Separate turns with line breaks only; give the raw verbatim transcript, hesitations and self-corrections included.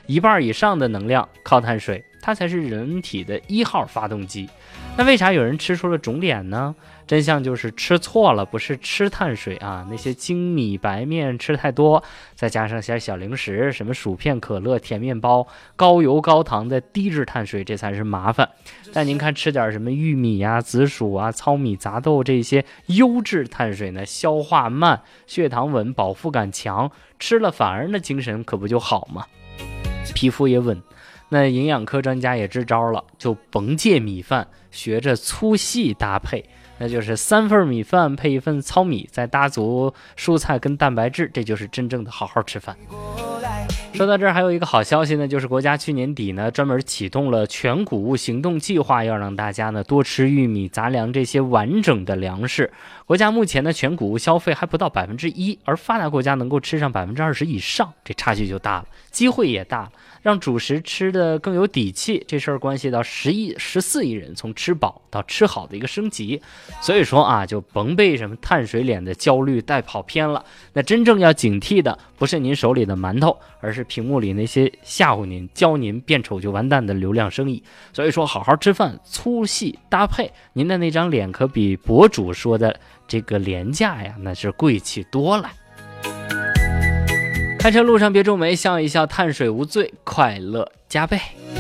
一半以上的能量靠碳水，它才是人体的一号发动机。那为啥有人吃出了肿脸呢？真相就是吃错了，不是吃碳水啊，那些精米白面吃太多，再加上些小零食，什么薯片、可乐、甜面包，高油高糖的低质碳水，这才是麻烦。但您看吃点什么玉米啊、紫薯啊、糙米、杂豆这些优质碳水呢，消化慢，血糖稳，饱腹感强，吃了反而呢精神可不就好吗？皮肤也稳。那营养科专家也支招了，就甭戒米饭，学着粗细搭配，那就是三份米饭配一份糙米，再搭足蔬菜跟蛋白质，这就是真正的好好吃饭。说到这儿，还有一个好消息呢，就是国家去年底呢专门启动了全谷物行动计划，要让大家呢多吃玉米、杂粮这些完整的粮食。国家目前的全谷物消费还不到百分之一，而发达国家能够吃上百分之二十以上，这差距就大了，机会也大了。让主食吃的更有底气，这事儿关系到十亿、十四亿人从吃饱到吃好的一个升级。所以说啊，就甭被什么碳水脸的焦虑带跑偏了。那真正要警惕的，不是您手里的馒头，而是屏幕里那些吓唬您、教您变丑就完蛋的流量生意。所以说，好好吃饭，粗细搭配，您的那张脸可比博主说的这个廉价呀，那是贵气多了。开车路上别皱眉，笑一笑，碳水无罪，快乐加倍。